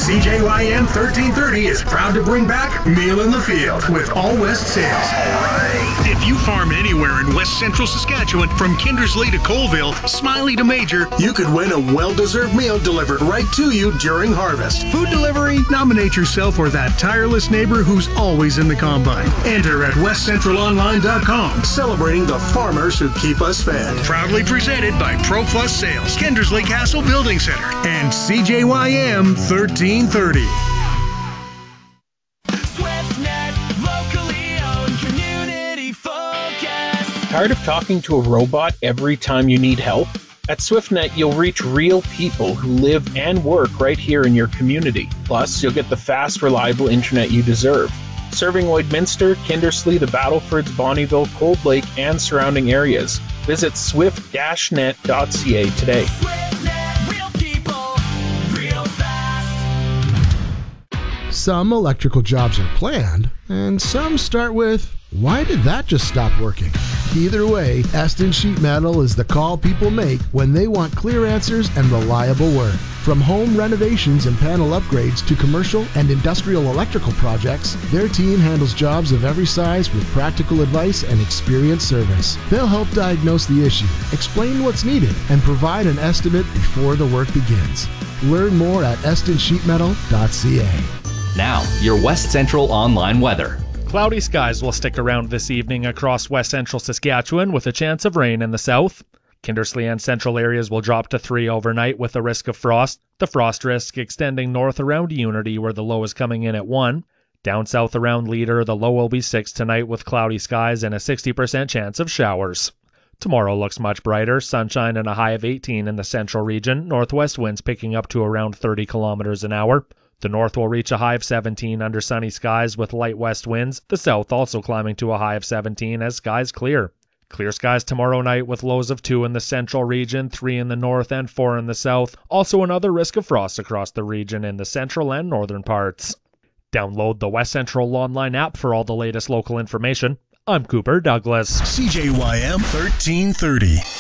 CJYM 1330 is proud to bring back Meal in the Field with All West Sales. If you farm anywhere in West Central Saskatchewan, from Kindersley to Colville, Smiley to Major, You could win a well-deserved meal delivered right to you during harvest. food delivery, nominate yourself or that tireless neighbor who's always in the combine. Enter at westcentralonline.com. Celebrating the farmers who keep us fed. Proudly presented by ProPlus Sales, Kindersley Castle Building Center, and CJYM 1330. SwiftNet, locally owned, community focused. Tired of talking to a robot every time you need help? At SwiftNet, you'll reach real people who live and work right here in your community. Plus, you'll get the fast, reliable internet you deserve. Serving Lloydminster, Kindersley, the Battlefords, Bonnyville, Cold Lake, and surrounding areas. Visit swift-net.ca today. SwiftNet, real people, real fast. Some electrical jobs are planned, and some start with, why did that just stop working? Either way, Eston Sheet Metal is the call people make when they want clear answers and reliable work. From home renovations and panel upgrades to commercial and industrial electrical projects, their team handles jobs of every size with practical advice and experienced service. They'll help diagnose the issue, explain what's needed, and provide an estimate before the work begins. Learn more at estonsheetmetal.ca. Now, your West Central online weather. Cloudy skies will stick around this evening across west central Saskatchewan with a chance of rain in the south. Kindersley and central areas will drop to 3 overnight with a risk of frost. The frost risk extending north around Unity where the low is coming in at 1. Down south around Leader, the low will be 6 tonight with cloudy skies and a 60% chance of showers. Tomorrow looks much brighter, sunshine and a high of 18 in the central region, northwest winds picking up to around 30 kilometers an hour. The north will reach a high of 17 under sunny skies with light west winds, the south also climbing to a high of 17 as skies clear. Clear skies tomorrow night with lows of 2 in the central region, 3 in the north and 4 in the south. Also another risk of frost across the region in the central and northern parts. Download the West Central online app for all the latest local information. I'm Cooper Douglas. CJYM 1330.